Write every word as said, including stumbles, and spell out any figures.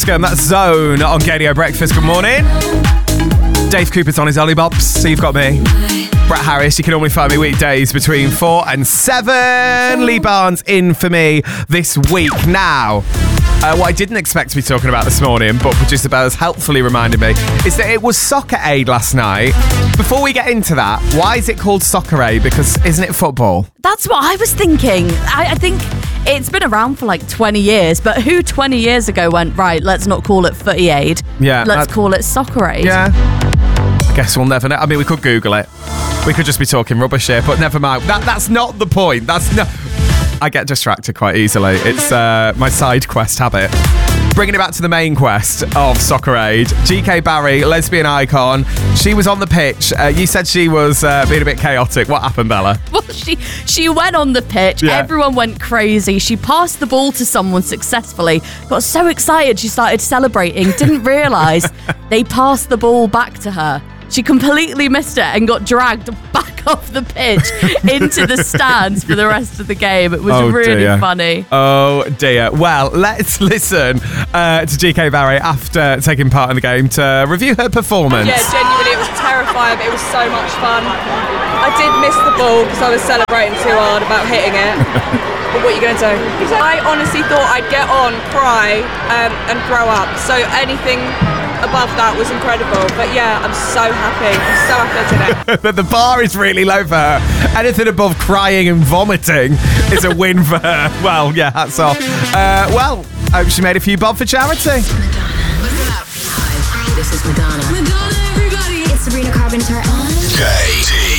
And that's Zone on Gadio Breakfast. Good morning. Dave Cooper's on his Ollie Bobs, so you've got me. Brett Harris, you can normally find me weekdays between four and seven. Lee Barnes in for me this week. Now, uh, what I didn't expect to be talking about this morning, but producer Bella's helpfully reminded me, is that it was Soccer Aid last night. Before we get into that, why is it called Soccer Aid? Because isn't it football? That's what I was thinking. I, I think it's been around for like twenty years, but who twenty years ago went, right, let's not call it Footy Aid. Yeah. Let's that, call it Soccer Aid. Yeah. I guess we'll never know. I mean, we could Google it. We could just be talking rubbish here, but never mind. That That's not the point. That's no. I get distracted quite easily. It's uh, my side quest habit. Bringing it back to the main quest of Soccer Aid, G K Barry, lesbian icon. She was on the pitch. Uh, you said she was uh, being a bit chaotic. What happened, Bella? Well, she she went on the pitch. Yeah. Everyone went crazy. She passed the ball to someone successfully. Got so excited she started celebrating. Didn't realise they passed the ball back to her. She completely missed it and got dragged back off the pitch into the stands for the rest of the game. It was Oh, really dear. funny. Oh dear. Well, let's listen uh, to G K Barry after taking part in the game to review her performance. Yeah, genuinely, it was terrifying, but it was so much fun. I did miss the ball because I was celebrating too hard about hitting it. But what are you going to do? I honestly thought I'd get on, cry, um, and throw up. So anything above that was incredible. But yeah, I'm so happy. I'm so happy today. But the bar is really low for her. Anything above crying and vomiting is a win for her. Well, yeah, hats off. Uh, well, I hope she made a few bob for charity. Hi, this is Madonna. Madonna, everybody. It's Sabrina Carpenter. K T